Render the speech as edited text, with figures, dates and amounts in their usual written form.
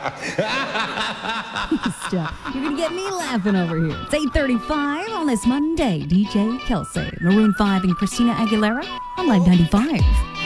Stop. You're going to get me laughing over here. It's 8:35 on this Monday. DJ Kelsey, Maroon 5 and Christina Aguilera on Live 95.